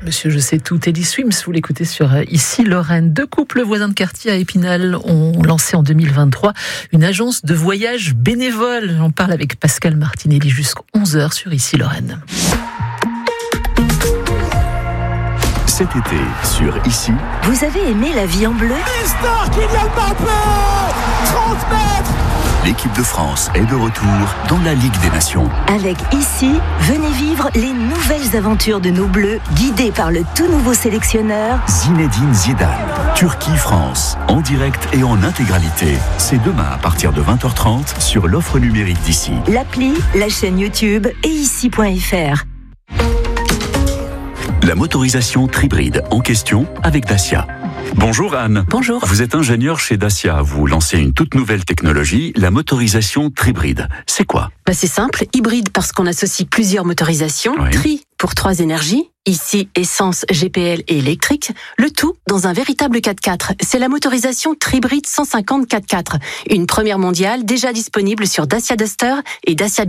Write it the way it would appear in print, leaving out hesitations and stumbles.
Monsieur Je sais tout, Teddy Swims, vous l'écoutez sur Ici Lorraine. Deux couples voisins de quartier à Épinal ont lancé en 2023 une agence de voyage bénévole. J'en parle avec Pascal Martinelli jusqu'à 11h sur Ici Lorraine. Cet été, sur Ici. Vous avez aimé La vie en bleu ? Mister Kylian Mbappé, 30 mètres. L'équipe de France est de retour dans la Ligue des Nations. Avec Ici, venez vivre les nouvelles aventures de nos Bleus, guidés par le tout nouveau sélectionneur Zinedine Zidane. Turquie-France, en direct et en intégralité. C'est demain à partir de 20h30 sur l'offre numérique d'Ici. L'appli, la chaîne YouTube et ici.fr. La motorisation Tribride en question avec Dacia. Bonjour Anne. Bonjour. Vous êtes ingénieure chez Dacia. Vous lancez une toute nouvelle technologie, la motorisation Tribride. C'est quoi ? C'est simple, hybride parce qu'on associe plusieurs motorisations, Oui. tri pour 3 énergies, ici essence, GPL et électrique, le tout dans un véritable 4x4. C'est la motorisation Tribride 150 4x4, une première mondiale déjà disponible sur Dacia Duster et Dacia